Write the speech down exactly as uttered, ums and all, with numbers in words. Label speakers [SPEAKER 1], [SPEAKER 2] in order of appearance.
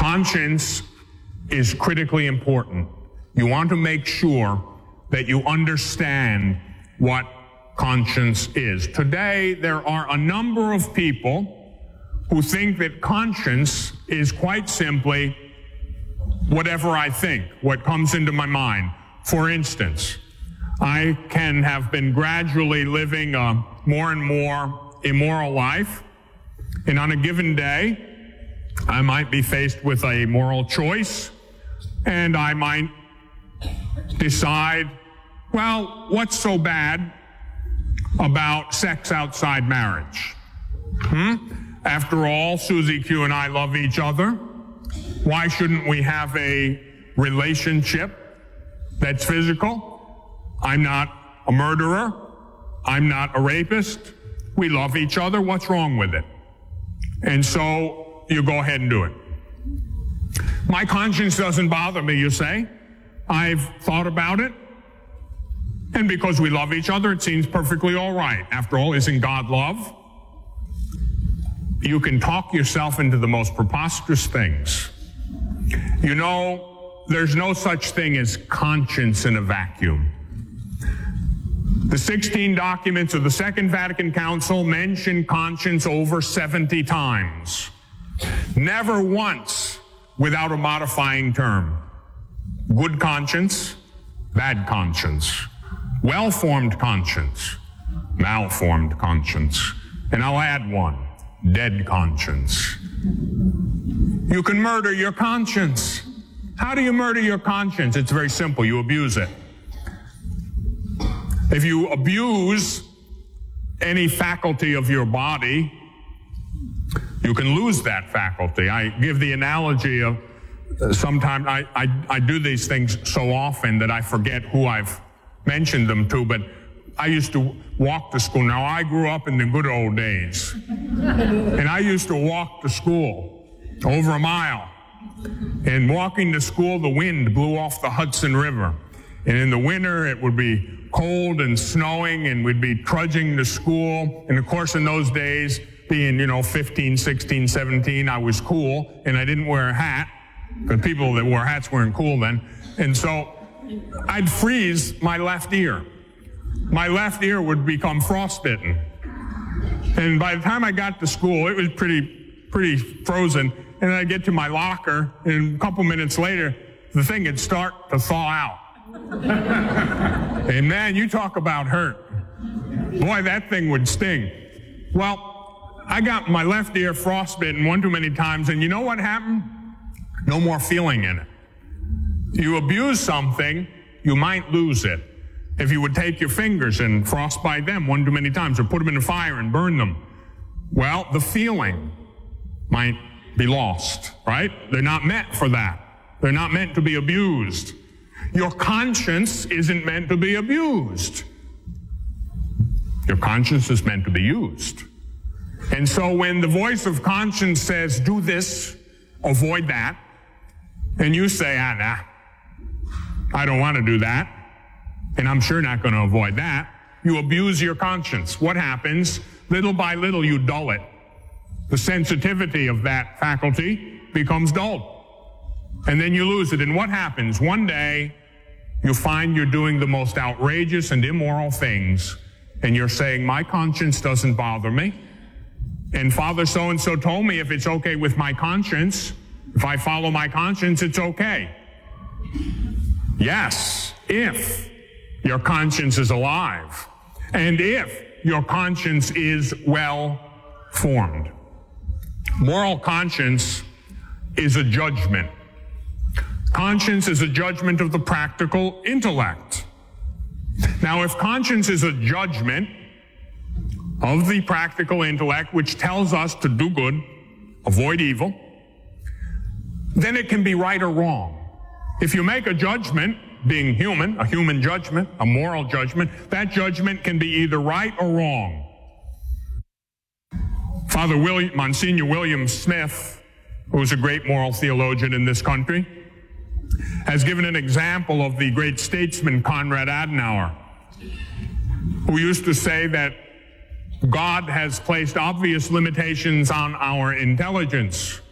[SPEAKER 1] Conscience is critically important. You want to make sure that you understand what conscience is. Today, there are a number of people who think that conscience is quite simply whatever I think, what comes into my mind. For instance, I can have been gradually living a more and more immoral life, and on a given day, I might be faced with a moral choice, and I might decide, well, what's so bad about sex outside marriage? Hmm? After all, Susie Q and I love each other. Why shouldn't we have a relationship that's physical? I'm not a murderer. I'm not a rapist. We love each other. What's wrong with it? And so you go ahead and do it. My conscience doesn't bother me, you say. I've thought about it. And because we love each other, it seems perfectly all right. After all, isn't God love? You can talk yourself into the most preposterous things. You know, there's no such thing as conscience in a vacuum. The sixteen documents of the Second Vatican Council mention conscience over seventy times. Never once without a modifying term. Good conscience, bad conscience. Well-formed conscience, malformed conscience. And I'll add one, dead conscience. You can murder your conscience. How do you murder your conscience? It's very simple. You abuse it. If you abuse any faculty of your body, you can lose that faculty. I give the analogy of uh, sometimes I, I, I do these things so often that I forget who I've mentioned them to, but I used to walk to school. Now, I grew up in the good old days, and I used to walk to school over a mile. And walking to school, the wind blew off the Hudson River. And in the winter, it would be cold and snowing, and we'd be trudging to school. And of course, in those days, being, you know, fifteen, sixteen, seventeen, I was cool, and I didn't wear a hat, because people that wore hats weren't cool then. And so I'd freeze my left ear. My left ear would become frostbitten. And by the time I got to school, it was pretty, pretty frozen. And I'd get to my locker, and a couple minutes later, the thing would start to thaw out. And man, you talk about hurt. Boy, that thing would sting. Well, I got my left ear frostbitten one too many times, and you know what happened? No more feeling in it. You abuse something, you might lose it. If you would take your fingers and frostbite them one too many times, or put them in the fire and burn them, well, the feeling might be lost, right? They're not meant for that. They're not meant to be abused. Your conscience isn't meant to be abused. Your conscience is meant to be used. And so when the voice of conscience says, do this, avoid that, and you say, ah, nah, I don't want to do that, and I'm sure not going to avoid that, you abuse your conscience. What happens? Little by little, you dull it. The sensitivity of that faculty becomes dulled. And then you lose it. And what happens? One day, you find you're doing the most outrageous and immoral things, and you're saying, my conscience doesn't bother me. And Father so-and-so told me if it's okay with my conscience, if I follow my conscience, it's okay. Yes, if your conscience is alive, and if your conscience is well formed. Moral conscience is a judgment. Conscience is a judgment of the practical intellect. Now, if conscience is a judgment of the practical intellect, which tells us to do good, avoid evil, then it can be right or wrong. If you make a judgment, being human, a human judgment, a moral judgment, that judgment can be either right or wrong. Father William, Monsignor William Smith, who was a great moral theologian in this country, has given an example of the great statesman Konrad Adenauer, who used to say that God has placed obvious limitations on our intelligence.